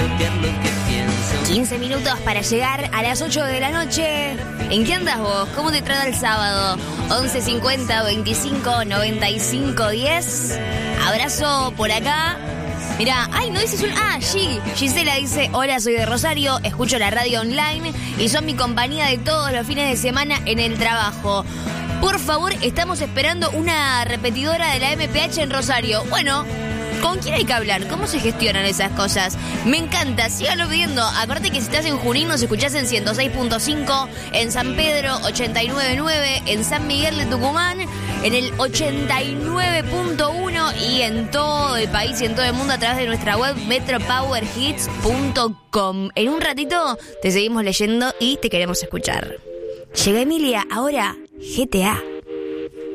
15 minutos para llegar a las 8 de la noche. ¿En qué andas vos? ¿Cómo te trata el sábado? 11 50 25 95 10. Abrazo por acá. Mirá, no dices Gisela dice: hola, soy de Rosario, escucho la radio online y son mi compañía de todos los fines de semana en el trabajo. Por favor, estamos esperando una repetidora de la MPH en Rosario. Bueno, ¿con quién hay que hablar? ¿Cómo se gestionan esas cosas? Me encanta, síganlo pidiendo. Acuérdate que si estás en Junín nos escuchás en 106.5, en San Pedro 89.9, en San Miguel de Tucumán en el 89.1 y en todo el país y en todo el mundo a través de nuestra web metropowerhits.com. En un ratito te seguimos leyendo y te queremos escuchar. Llega Emilia, ahora GTA.